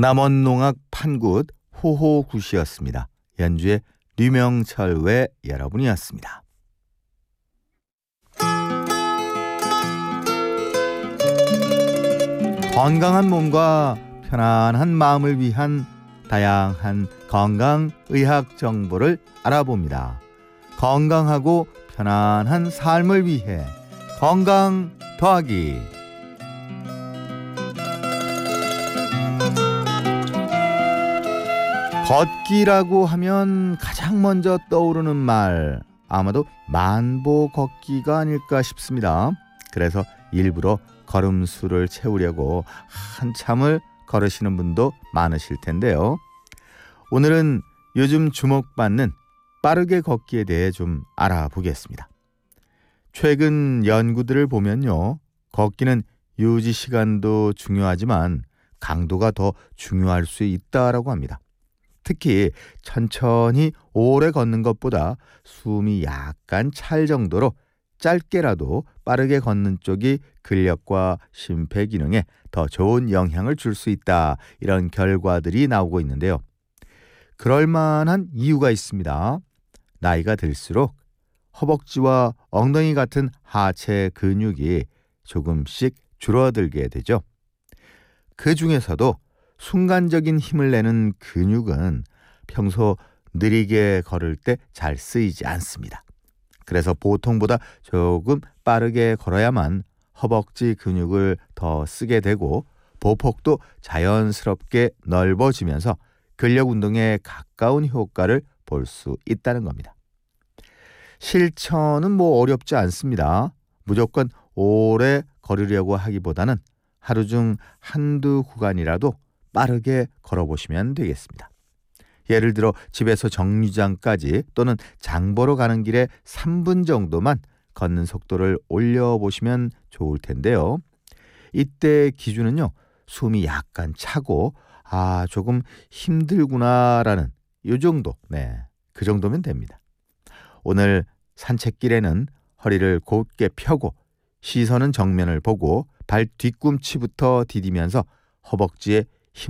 남원농악 판굿 호호굿이었습니다. 연주의 류명철 외 여러분이었습니다. 건강한 몸과 편안한 마음을 위한 다양한 건강의학 정보를 알아봅니다. 건강하고 편안한 삶을 위해 건강 더하기. 걷기라고 하면 가장 먼저 떠오르는 말, 아마도 만보 걷기가 아닐까 싶습니다. 그래서 일부러 걸음수를 채우려고 한참을 걸으시는 분도 많으실 텐데요. 오늘은 요즘 주목받는 빠르게 걷기에 대해 좀 알아보겠습니다. 최근 연구들을 보면요, 걷기는 유지 시간도 중요하지만 강도가 더 중요할 수 있다라고 합니다. 특히 천천히 오래 걷는 것보다 숨이 약간 찰 정도로 짧게라도 빠르게 걷는 쪽이 근력과 심폐 기능에 더 좋은 영향을 줄 수 있다, 이런 결과들이 나오고 있는데요. 그럴 만한 이유가 있습니다. 나이가 들수록 허벅지와 엉덩이 같은 하체 근육이 조금씩 줄어들게 되죠. 그 중에서도 순간적인 힘을 내는 근육은 평소 느리게 걸을 때 잘 쓰이지 않습니다. 그래서 보통보다 조금 빠르게 걸어야만 허벅지 근육을 더 쓰게 되고 보폭도 자연스럽게 넓어지면서 근력 운동에 가까운 효과를 볼 수 있다는 겁니다. 실천은 어렵지 않습니다. 무조건 오래 걸으려고 하기보다는 하루 중 한두 구간이라도 빠르게 걸어보시면 되겠습니다. 예를 들어 집에서 정류장까지 또는 장 보러 가는 길에 3분 정도만 걷는 속도를 올려보시면 좋을 텐데요. 이때 기준은요, 숨이 약간 차고 조금 힘들구나라는 이 정도, 그 정도면 됩니다. 오늘 산책길에는 허리를 곧게 펴고 시선은 정면을 보고 발 뒤꿈치부터 디디면서 허벅지에